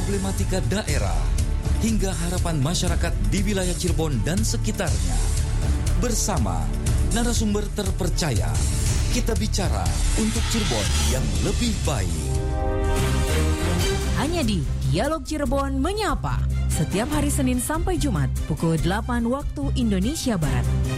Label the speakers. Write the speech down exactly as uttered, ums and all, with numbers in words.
Speaker 1: problematika daerah, hingga harapan masyarakat di wilayah Cirebon dan sekitarnya. Bersama narasumber terpercaya, kita bicara untuk Cirebon yang lebih baik.
Speaker 2: Hanya di Dialog Cirebon Menyapa, setiap hari Senin sampai Jumat pukul delapan waktu Indonesia Barat.